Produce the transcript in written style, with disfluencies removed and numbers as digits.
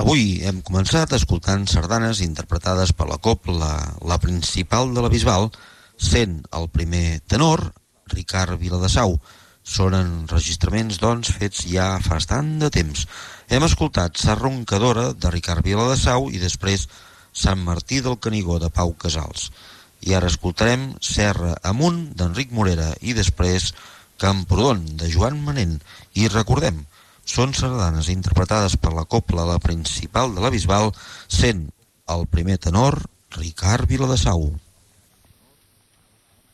Avui hem començat escoltant sardanes interpretades per la cobla La Principal de la Bisbal, sent el primer tenor Ricard Viladesau. Són enregistraments, doncs, fets ja fa bastant de temps. Hem escoltat Sa Roncadora de Ricard Viladesau i després Sant Martí del Canigó de Pau Casals. I ara escoltarem Serra Amunt d'Enric Morera i després Camprodon de Joan Manent. I recordem, són sardanes interpretades per la cobla La Principal de la Bisbal, sent el primer tenor Ricard Viladesau.